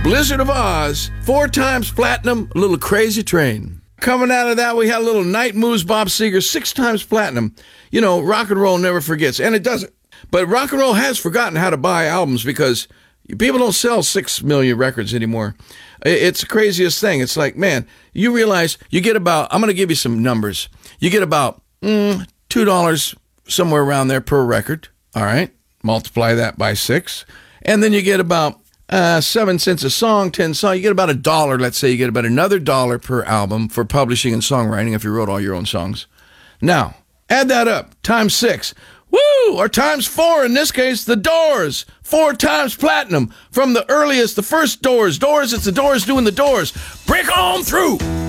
Blizzard of Oz, 4 times platinum, a little Crazy Train. Coming out of that, we had a little Night Moves, Bob Seger, 6 times platinum. You know, rock and roll never forgets, and it doesn't. But rock and roll has forgotten how to buy albums because people don't sell 6 million records anymore. It's the craziest thing. It's like, man, you realize you get about, I'm going to give you some numbers. You get about $2 somewhere around there per record. All right. Multiply that by 6. And then you get about 7 cents a song, 10 songs. You get about $1. Let's say you get about another $1 per album for publishing and songwriting if you wrote all your own songs. Now, add that up, times 6. Woo! Or times 4 in this case, the Doors. 4 times platinum from the earliest, the first Doors. Doors, it's the Doors doing the Doors. Break on through!